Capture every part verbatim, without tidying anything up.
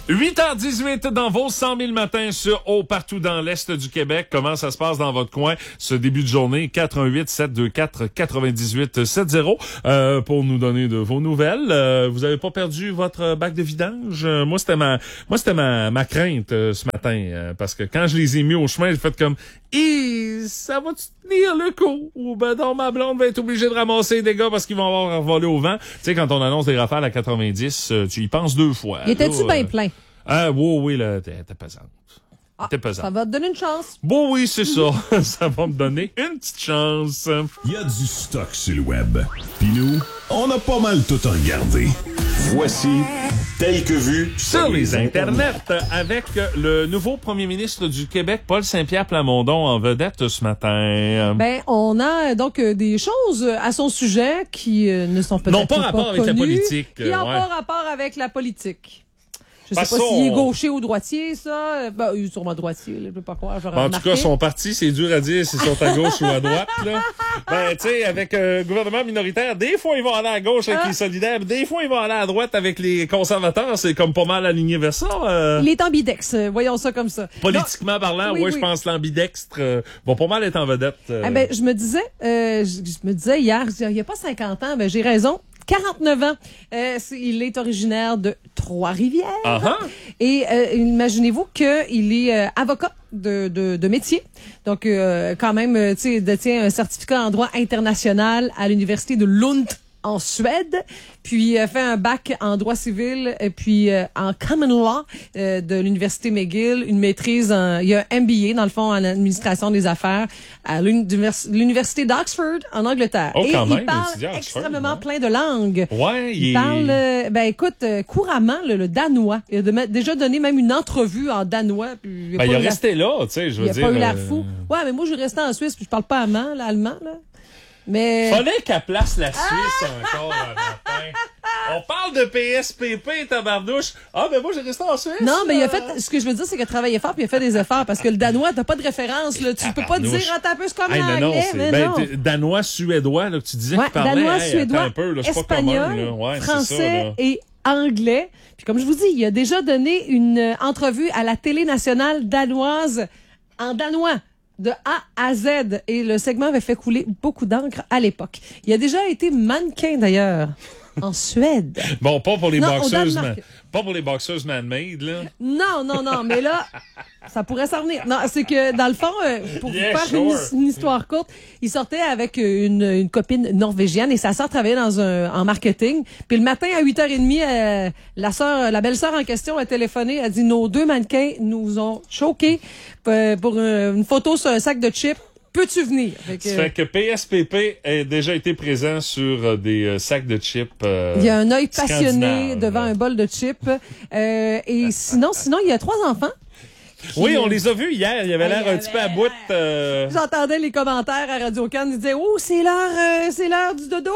huit heures dix-huit dans vos cent mille matins sur Haut partout dans l'Est du Québec. Comment ça se passe dans votre coin ce début de journée? quatre un huit sept deux quatre quatre-vingt-dix-huit soixante euh, pour nous donner de vos nouvelles. Euh, vous avez pas perdu votre bac de vidange? Euh, moi, c'était ma moi c'était ma, ma crainte euh, ce matin. Euh, parce que quand je les ai mis au chemin, j'ai fait comme et ça va tenir le coup? Ou ben non, ma blonde va être obligée de ramasser des gars parce qu'ils vont avoir volé au vent. Tu sais, quand on annonce des rafales à quatre-vingt-dix, euh, tu y penses deux fois. Il était-tu là, bien euh, plein? Ah, oui, oui, là, t'es, t'es pesante. Ah, t'es pesante. ça va te donner une chance. Bon, oui, c'est ça. Ça va me donner une petite chance. Il y a du stock sur le web. Puis nous, on a pas mal tout regardé. Voici Tel que vu Sur les internets, avec le nouveau premier ministre du Québec, Paul Saint-Pierre Plamondon, en vedette ce matin. Ben, on a donc euh, des choses à son sujet qui euh, ne sont peut-être N'ont pas pas rapport avec la connues, politique, qui n'ont ouais. pas rapport avec la politique. Je sais Parce pas ça, s'il est on- gaucher ou droitier, ça. Ben, il est sûrement droitier, là, je peux pas croire. J'aurais En tout remarqué. cas, son parti, c'est dur à dire s'ils sont à gauche ou à droite, là. Ben, tu sais, avec un euh, gouvernement minoritaire, des fois, ils vont aller à gauche avec Ah. les solidaires, des fois, ils vont aller à droite avec les conservateurs. C'est comme pas mal aligné vers ça. euh. Il est ambidex, euh, voyons ça comme ça. Politiquement parlant, Oui, ouais, oui. je pense l'ambidextre euh, va pas mal être en vedette. euh. Ah ben, je me disais, euh, je, je me disais hier, je disais, il y a pas cinquante ans, ben j'ai raison. quarante-neuf ans. Euh, c'est- il est originaire de Trois-Rivières. Ah ah. Et euh, imaginez-vous qu'il est euh, avocat de, de, de métier. Donc, euh, quand même, euh, tu sais, détient un certificat en droit international à l'université de Lund en Suède, puis euh, fait un bac en droit civil, et puis euh, en common law euh, de l'université McGill, une maîtrise en, il y a un M B A dans le fond en administration des affaires à l'univers- l'université d'Oxford en Angleterre. Oh, et quand même, il parle étudiant à Oxford, extrêmement ouais. plein de langues. Ouais, il, Il est... parle, euh, ben écoute, euh, couramment le, le danois. Il a de- déjà donné même une entrevue en danois. Puis il a Ben, pas il a eu la- resté là, tu sais, je veux il a dire. pas eu l'air euh, fou. Ouais, mais moi, je suis resté en Suisse, puis je parle pas allemand, là, allemand, là. Mais... Fallait qu'elle place la Suisse encore un matin. On parle de P S P P, tabarnouche. Ah, ben moi, j'ai resté en Suisse. Non, mais il a euh. fait, ce que je veux dire, c'est qu'il a travaillé fort, puis il a fait des efforts, parce que le danois, t'as pas de référence, là. Tu peux pas Tabarnouche. dire, ah, t'as un peu, c'est comme Hey, non, non, l'anglais, c'est mais ben, non. t'es- danois, suédois, là, que tu disais Ouais, qu'il parlait. danois, hey, suédois, attends un peu, là, c'est pas espagnol, commun, là. Ouais, c'est français ça, là. et anglais. Puis comme je vous dis, il a déjà donné une euh, entrevue à la télé nationale danoise en danois de A à Z. Et le segment avait fait couler beaucoup d'encre à l'époque. Il a déjà été mannequin, d'ailleurs, en Suède. Bon, pas pour les Non, au boxeuses, Danemark. man- pas pour les boxeuses man-made, là. Non, non, non, mais là, ça pourrait s'en venir. Non, c'est que, dans le fond, euh, pour Yeah, faire sure. une, une histoire courte, il sortait avec une, une copine norvégienne et sa sœur travaillait dans un, en marketing. Puis le matin, à huit heures trente, euh, la sœur, la belle-sœur en question a téléphoné, a dit, nos deux mannequins nous ont choqués euh, pour une, une photo sur un sac de chips. Peux-tu venir? Fait que, Ça fait que P S P P a déjà été présent sur euh, des euh, sacs de chips. euh, il y a un œil passionné scandinaves. devant un bol de chips. Euh, et sinon, sinon, il y a trois enfants. Oui, on les a vus hier. Il avait Hey, l'air il un y petit peu avait à bout. euh, J'entendais les commentaires à Radio-Can, ils disaient « Oh, c'est l'heure, euh, c'est l'heure du dodo! »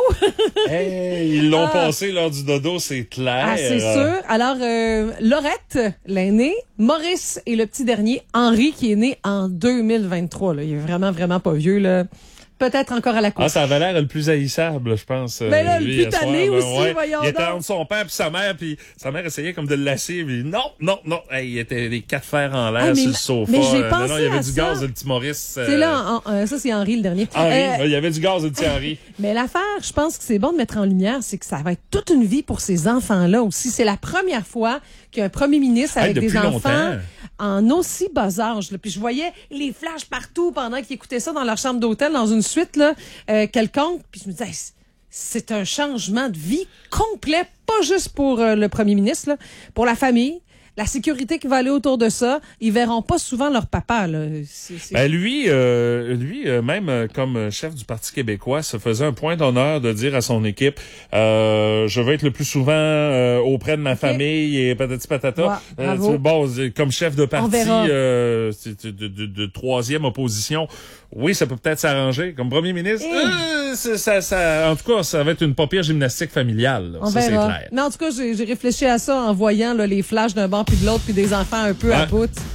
Hey, ils l'ont Ah. passé lors du dodo, c'est clair. Ah, c'est sûr. Alors, euh, Laurette, l'aîné, Maurice et le petit dernier, Henri, qui est né en deux mille vingt-trois. Là. Il est vraiment, vraiment pas vieux. Là. Peut-être encore à la cour. Ah, ça avait l'air le plus haïssable, je pense. Ben là, le lui, plus hier soir. tanné Ben aussi, ouais. voyons Il était donc. entre son père puis sa mère, puis sa mère essayait comme de le lasser, puis non, non, non. Hey, il était les quatre fers en l'air Ah, mais sur le ma- sofa. mais j'ai Euh, non, pensé non, il y avait à du ça. gaz, le petit Maurice. euh, C'est là, en- en- euh, ça c'est Henri le dernier. Henri, Euh, il y avait du gaz, le petit Henri. Mais l'affaire, je pense que c'est bon de mettre en lumière, c'est que ça va être toute une vie pour ces enfants-là aussi. C'est la première fois qu'il y a un premier ministre Hey, avec depuis des enfants longtemps. en aussi bas âge. Là. Puis je voyais les flashs partout pendant qu'ils écoutaient ça dans leur chambre d'hôtel, dans une suite là, euh, quelconque. Puis je me disais, hey, c'est- c'est un changement de vie complet, pas juste pour euh, le premier ministre, là, pour la famille. La sécurité qui va aller autour de ça, ils verront pas souvent leur papa. Là. C'est, c'est... Ben lui, euh, lui euh, même euh, comme chef du Parti québécois, se faisait un point d'honneur de dire à son équipe, euh, je veux être le plus souvent euh, auprès de ma Okay. famille et patati patata. Ouais, bravo. tu- bon, c'est- comme chef de On parti verra. euh, c'est de, de, de, de troisième opposition, oui, ça peut peut-être s'arranger. Comme premier ministre, Eh. euh, ça, ça, ça, en tout cas, ça va être une pas pire gymnastique familiale. Là. On Ça, c'est verra. clair. Mais en tout cas, j'ai, j'ai réfléchi à ça en voyant là, les flashs d'un bord puis de l'autre puis des enfants un peu à Ouais. bout.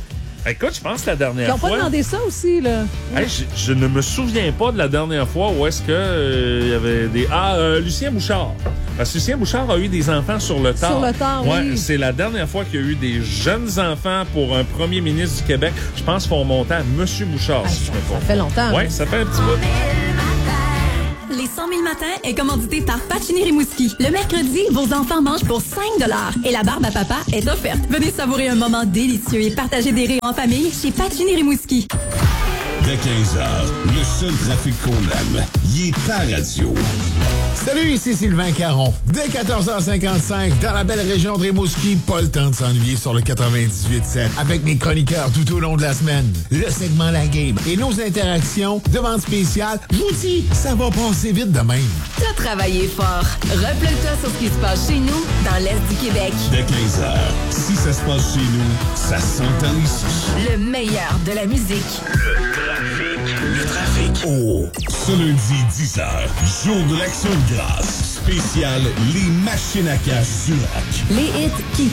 Écoute, je pense que la dernière Ils n'ont fois... pas demandé ça aussi, là. Hey, je, je ne me souviens pas de la dernière fois où est-ce que euh, il y avait des... Ah, euh, Lucien Bouchard. Parce que Lucien Bouchard a eu des enfants sur le tard. Sur le tard, ouais, oui. C'est la dernière fois qu'il y a eu des jeunes enfants pour un premier ministre du Québec. Je pense qu'on montait à M. Bouchard, Ah, si ça, je me trompe. ça fait longtemps. Oui, ça fait un petit bout. Les cent mille matins est commandité par Pacini Rimouski. Le mercredi, vos enfants mangent pour cinq dollars et la barbe à papa est offerte. Venez savourer un moment délicieux et partager des rires en famille chez Pacini Rimouski. Dès quinze heures, le seul trafic qu'on aime, il est ta radio. Salut, ici Sylvain Caron. Dès quatorze heures cinquante-cinq, dans la belle région de Rimouski, pas le temps de s'ennuyer sur le quatre-vingt-dix-huit sept avec mes chroniqueurs tout au long de la semaine. Le segment La Game et nos interactions, demande spéciale, je vous dis, ça va passer vite de même. T'as travaillé fort. Replonge-toi sur ce qui se passe chez nous, dans l'Est du Québec. Dès quinze heures, si ça se passe chez nous, ça s'entend ici. Le meilleur de la musique. Le trafic. Oh, ce lundi dix heures, jour de l'action de grâce. Spécial Les Machines à cash du rock. Les hits qui